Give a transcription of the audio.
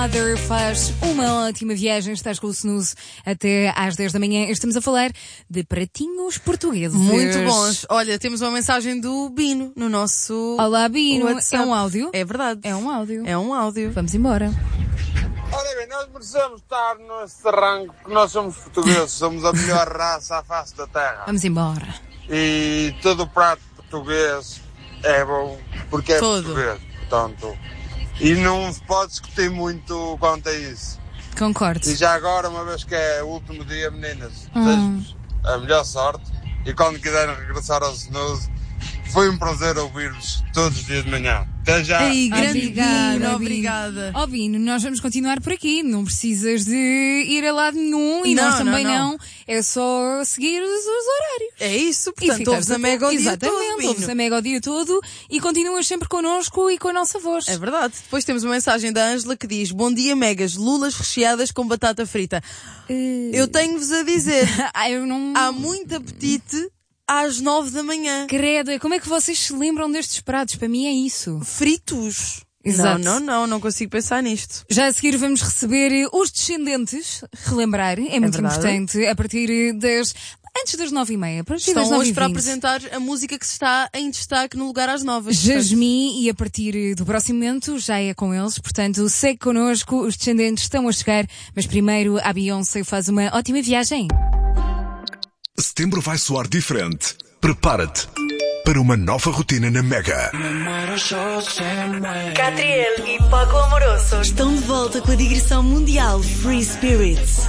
Mother faz uma ótima viagem, estás com o Snooze até às 10 da manhã. Estamos a falar de pratinhos portugueses. Muito bons. Olha, temos uma mensagem do Bino no nosso Olá, Bino. WhatsApp. É um áudio? É verdade. É um áudio. É um áudio. Vamos embora. Ora bem, nós merecemos estar nesse rango porque nós somos portugueses, somos a melhor raça à face da terra. Vamos embora. E todo o prato português é bom porque é Todo. português, portanto. E não se pode discutir muito quanto a isso. Concordo. E já agora, uma vez que é o último dia, meninas, desejo-vos a melhor sorte. E quando quiserem regressar ao Snooze, foi um prazer ouvir-vos todos os dias de manhã. Até já! Ei, grande Obrigada, Bino, Bino. obrigada. Ó Bino, nós vamos continuar por aqui. Não precisas de ir a lado nenhum e Não, nós também não. não. É só seguir os horários. É isso, E portanto, ficas ouves a Mega o dia Exatamente, todo, ouves a Bino. Mega o dia todo e continuas sempre connosco e com a nossa voz. É verdade. Depois temos uma mensagem da Ângela que diz: bom dia, Megas, lulas recheadas com batata frita. Eu tenho-vos a dizer, Eu não... há muito apetite às 9 da manhã. Creda, como é que vocês se lembram destes pratos? Para mim é isso. Fritos. Exato. Não consigo pensar nisto. Já a seguir vamos receber os descendentes, relembrar, é muito verdade. importante, a partir das... Antes das 9h30, a partir Estão das hoje 9h20. para apresentar a música que se está em destaque no lugar às 9. Jasmine, e a partir do próximo momento já é com eles, portanto segue connosco, os descendentes estão a chegar, mas primeiro a Beyoncé faz uma ótima viagem. Setembro vai soar diferente. Prepara-te para uma nova rotina na Mega. Catriel e Paco Amoroso estão de volta com a digressão mundial Free Spirits.